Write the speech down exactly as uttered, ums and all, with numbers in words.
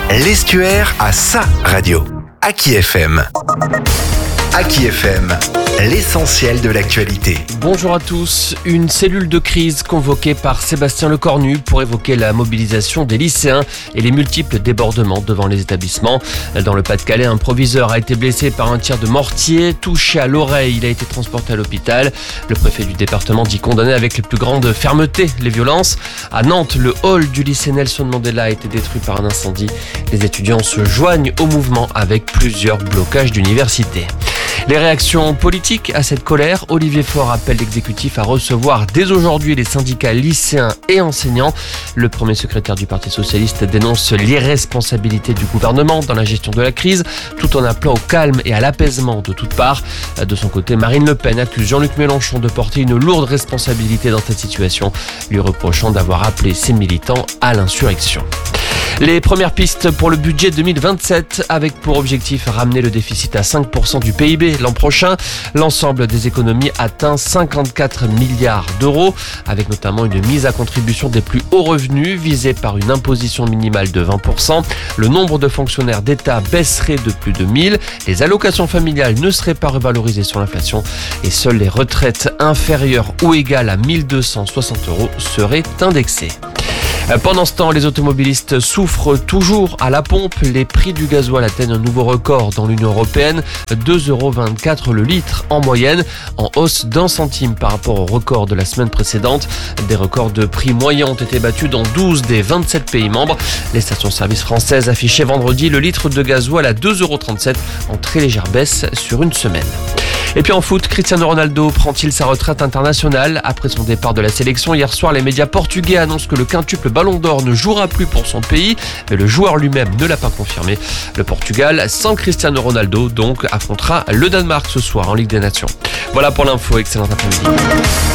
L'Estuaire a sa radio. Aki F M. Aki F M, l'essentiel de l'actualité. Bonjour à tous. Une cellule de crise convoquée par Sébastien Lecornu pour évoquer la mobilisation des lycéens et les multiples débordements devant les établissements. Dans le Pas-de-Calais, un proviseur a été blessé par un tir de mortier. Touché à l'oreille, il a été transporté à l'hôpital. Le préfet du département dit condamner avec la plus grande fermeté les violences. À Nantes, le hall du lycée Nelson Mandela a été détruit par un incendie. Les étudiants se joignent au mouvement avec plusieurs blocages d'universités. Les réactions politiques à cette colère, Olivier Faure appelle l'exécutif à recevoir dès aujourd'hui les syndicats lycéens et enseignants. Le premier secrétaire du Parti socialiste dénonce l'irresponsabilité du gouvernement dans la gestion de la crise, tout en appelant au calme et à l'apaisement de toutes parts. De son côté, Marine Le Pen accuse Jean-Luc Mélenchon de porter une lourde responsabilité dans cette situation, lui reprochant d'avoir appelé ses militants à l'insurrection. Les premières pistes pour le budget deux mille vingt-sept, avec pour objectif ramener le déficit à cinq pour cent du P I B l'an prochain. L'ensemble des économies atteint cinquante-quatre milliards d'euros, avec notamment une mise à contribution des plus hauts revenus visée par une imposition minimale de vingt pour cent. Le nombre de fonctionnaires d'État baisserait de plus de mille. Les allocations familiales ne seraient pas revalorisées sur l'inflation et seules les retraites inférieures ou égales à mille deux cent soixante euros seraient indexées. Pendant ce temps, les automobilistes souffrent toujours à la pompe. Les prix du gasoil atteignent un nouveau record dans l'Union européenne, deux euros vingt-quatre le litre en moyenne, en hausse d'un centime par rapport au record de la semaine précédente. Des records de prix moyens ont été battus dans douze des vingt-sept pays membres. Les stations-service françaises affichaient vendredi le litre de gasoil à deux euros trente-sept, en très légère baisse sur une semaine. Et puis en foot, Cristiano Ronaldo prend-il sa retraite internationale? Après son départ de la sélection, hier soir, les médias portugais annoncent que le quintuple Ballon d'Or ne jouera plus pour son pays, mais le joueur lui-même ne l'a pas confirmé. Le Portugal, sans Cristiano Ronaldo, donc, affrontera le Danemark ce soir en Ligue des Nations. Voilà pour l'info, excellent après-midi.